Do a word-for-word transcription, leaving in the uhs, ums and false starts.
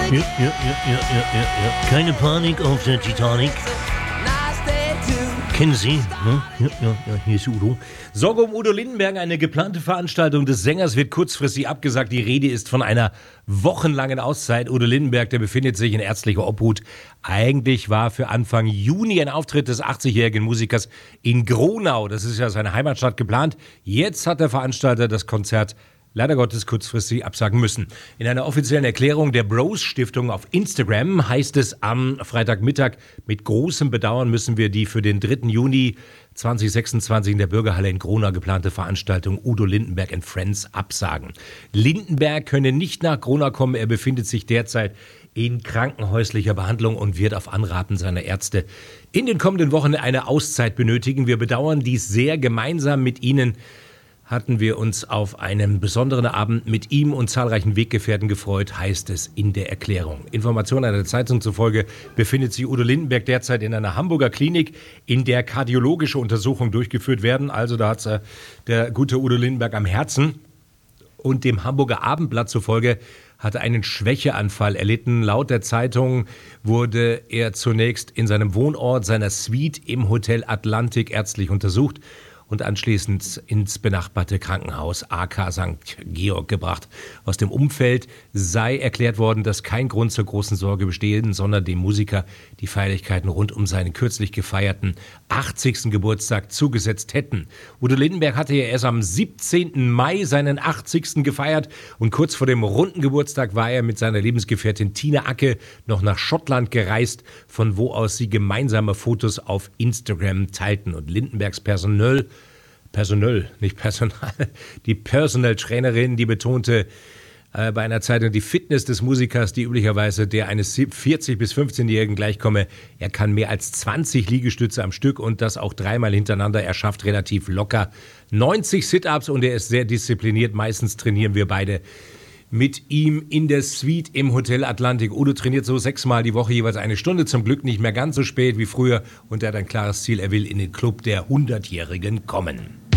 Ja, ja, ja, ja, ja, ja, ja. Keine Panik auf der Titanic. Kennen Sie? Ne? Ja, ja, ja, hier ist Udo. Sorge um Udo Lindenberg. Eine geplante Veranstaltung des Sängers wird kurzfristig abgesagt. Die Rede ist von einer wochenlangen Auszeit. Udo Lindenberg, der befindet sich in ärztlicher Obhut. Eigentlich war für Anfang Juni ein Auftritt des achtzigjährigen Musikers in Gronau, das ist ja seine Heimatstadt, geplant. Jetzt hat der Veranstalter das Konzert leider Gottes kurzfristig absagen müssen. In einer offiziellen Erklärung der Bros Stiftung auf Instagram heißt es am Freitagmittag: Mit großem Bedauern müssen wir die für den dritten Juni zweitausendsechsundzwanzig in der Bürgerhalle in Gronau geplante Veranstaltung Udo Lindenberg and Friends absagen. Lindenberg könne nicht nach Gronau kommen. Er befindet sich derzeit in krankenhäuslicher Behandlung und wird auf Anraten seiner Ärzte in den kommenden Wochen eine Auszeit benötigen. Wir bedauern dies sehr. Gemeinsam mit Ihnen hatten wir uns auf einen besonderen Abend mit ihm und zahlreichen Weggefährten gefreut, heißt es in der Erklärung. Informationen einer Zeitung zufolge befindet sich Udo Lindenberg derzeit in einer Hamburger Klinik, in der kardiologische Untersuchungen durchgeführt werden. Also da hat äh, der gute Udo Lindenberg am Herzen. Und dem Hamburger Abendblatt zufolge hatte einen Schwächeanfall erlitten. Laut der Zeitung wurde er zunächst in seinem Wohnort, seiner Suite im Hotel Atlantik, ärztlich untersucht und anschließend ins benachbarte Krankenhaus A K Sankt Georg gebracht. Aus dem Umfeld sei erklärt worden, dass kein Grund zur großen Sorge bestehe, sondern dem Musiker die Feierlichkeiten rund um seinen kürzlich gefeierten achtzigsten Geburtstag zugesetzt hätten. Udo Lindenberg hatte ja erst am siebzehnten Mai seinen achtzigsten gefeiert und kurz vor dem runden Geburtstag war er mit seiner Lebensgefährtin Tina Acke noch nach Schottland gereist, von wo aus sie gemeinsame Fotos auf Instagram teilten. Und Lindenbergs Personal Personal, nicht Personal, die Personal Trainerin, die betonte äh, bei einer Zeitung die Fitness des Musikers, die üblicherweise der eines vierzig- bis fünfzehnjährigen gleichkomme. Er kann mehr als zwanzig Liegestütze am Stück und das auch dreimal hintereinander. Er schafft relativ locker neunzig Sit-Ups und er ist sehr diszipliniert. Meistens trainieren wir beide mit ihm in der Suite im Hotel Atlantik. Udo trainiert so sechsmal die Woche, jeweils eine Stunde. Zum Glück nicht mehr ganz so spät wie früher. Und er hat ein klares Ziel, er will in den Club der hundertjährigen kommen.